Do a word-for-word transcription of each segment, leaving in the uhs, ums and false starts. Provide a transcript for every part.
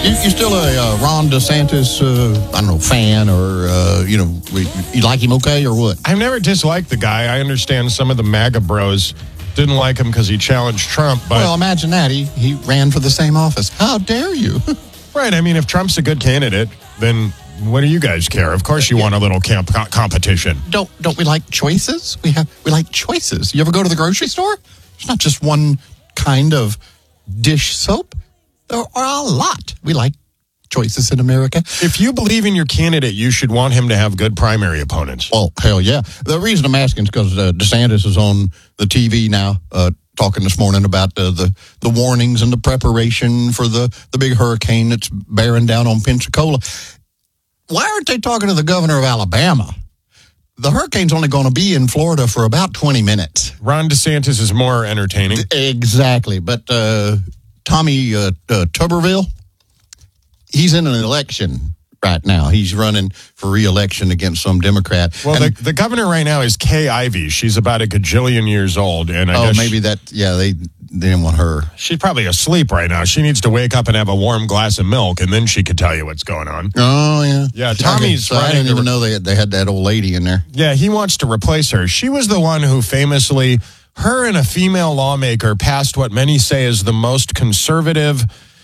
You, you still a uh, Ron DeSantis, uh, I don't know, fan or, uh, you know, you like him okay or what? I've never disliked the guy. I understand some of the MAGA bros didn't like him because he challenged Trump. But well, imagine that. He, he ran for the same office. How dare you? Right. I mean, if Trump's a good candidate, then what do you guys care? Of course you want a little camp co- competition. Don't don't we like choices? We have we like choices. You ever go to the grocery store? It's not just one kind of dish soap. There are a lot. We like choices in America. If you believe in your candidate, you should want him to have good primary opponents. Well, hell yeah. The reason I'm asking is because uh, DeSantis is on the T V now uh, talking this morning about uh, the, the warnings and the preparation for the, the big hurricane that's bearing down on Pensacola. Why aren't they talking to the governor of Alabama? The hurricane's only going to be in Florida for about twenty minutes. Ron DeSantis is more entertaining. Exactly. But uh, Tommy uh, uh, Tuberville, he's in an election right now. He's running for re-election against some Democrat. Well, and, the, the governor right now is Kay Ivey. She's about a gajillion years old. And I oh, guess maybe she, that, yeah, they, they didn't want her. She's probably asleep right now. She needs to wake up and have a warm glass of milk, and then she could tell you what's going on. Oh, yeah. Yeah, Tommy's so I didn't even know they had, they had that old lady in there. Yeah, he wants to replace her. She was the one who famously, her and a female lawmaker passed what many say is the most conservative,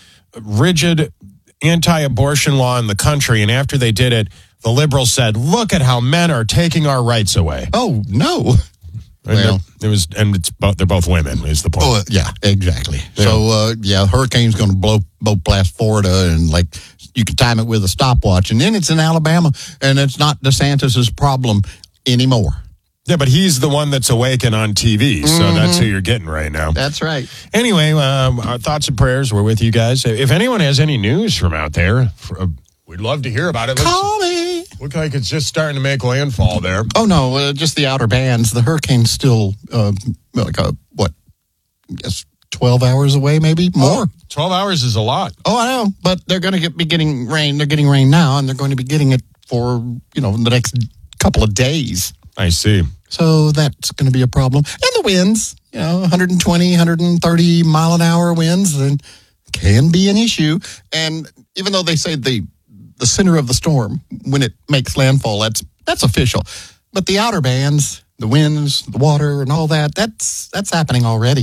rigid, anti-abortion law in the country. And after they did it, the liberals said, look at how men are taking our rights away. Oh, no. And Well, it was, and it's both, they're both women, is the point. oh, yeah, exactly. Yeah. So, uh, yeah, hurricane's going to blow, blow past Florida, and like you can time it with a stopwatch, and then it's in Alabama, and it's not DeSantis's problem anymore. Yeah, but he's the one that's awake and on T V, so Mm-hmm. that's who you're getting right now. That's right. Anyway, um, our thoughts and prayers were with you guys. If anyone has any news from out there, uh, we'd love to hear about it. Call me. Look like it's just starting to make landfall there. Oh, no, uh, just the outer bands. The hurricane's still, uh, like, a, what, I guess twelve hours away, maybe more. Oh, twelve hours is a lot. Oh, I know, but they're going to get be getting rain. They're getting rain now, and they're going to be getting it for, you know, the next couple of days. I see. So that's going to be a problem. And the winds, you know, one twenty, one thirty mile an hour winds, then can be an issue. And even though they say the the center of the storm, when it makes landfall, that's that's official. But the outer bands, the winds, the water, and all that, that's that's happening already.